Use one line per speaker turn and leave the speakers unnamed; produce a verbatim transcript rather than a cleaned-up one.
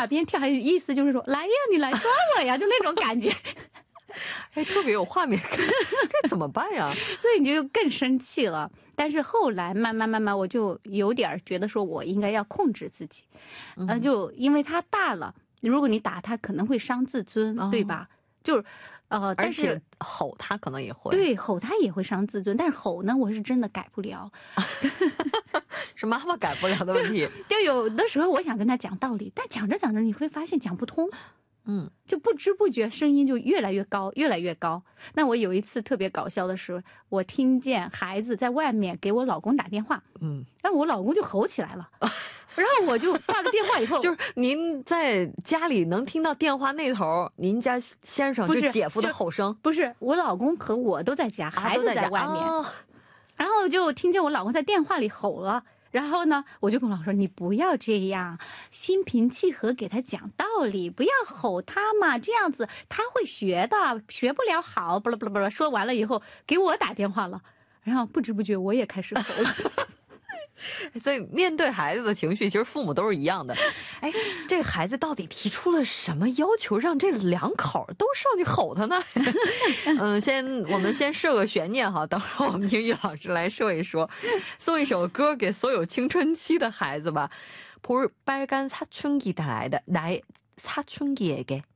打边跳，还有意思就是说来呀你来抓我呀，就那种感觉。
哎，特别有画面感，这怎么办呀？
所以你就更生气了。但是后来慢慢慢慢我就有点觉得说我应该要控制自己，呃，就因为他大了，如果你打他可能会伤自尊，对吧？就是呃，但是
而且吼他可能也会，
对，吼他也会伤自尊，但是吼呢我是真的改不了。
是妈妈改不了的问题。
就有的时候我想跟他讲道理，但讲着讲着你会发现讲不通。嗯，就不知不觉声音就越来越高越来越高。那我有一次特别搞笑的是，我听见孩子在外面给我老公打电话，嗯，然后我老公就吼起来了。然后我就挂个电话以后，
就是您在家里能听到电话那头您家先生就姐夫的吼声？
不是，我老公和我都在家，孩子在外面，然后就听见我老公在电话里吼了。然后呢我就跟我老公说，你不要这样，心平气和给他讲道理，不要吼他嘛，这样子他会学的，学不了好，不啦不啦不啦。说完了以后给我打电话了，然后不知不觉我也开始吼了。
所以面对孩子的情绪，其实父母都是一样的。哎，这个孩子到底提出了什么要求，让这两口都上去吼他呢？嗯，先我们先设个悬念哈，等会儿我们听玉老师来说一说，送一首歌给所有青春期的孩子吧。볼빨간사춘기带来的来사춘기에게。